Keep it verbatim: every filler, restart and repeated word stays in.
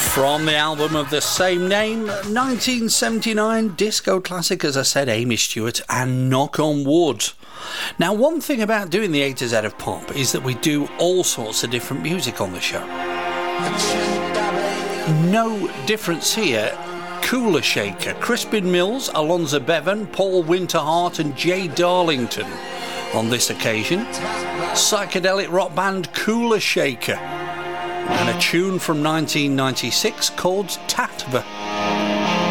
From the album of the same name, nineteen seventy-nine, disco classic, as I said, Amy Stewart and Knock on Wood. Now, one thing about doing the A to Z of pop is that we do all sorts of different music on the show. No difference here. Cooler Shaker, Crispin Mills, Alonzo Bevan, Paul Winterhart and Jay Darlington. On this occasion, psychedelic rock band Cooler Shaker, and a tune from nineteen ninety-six called Tatva.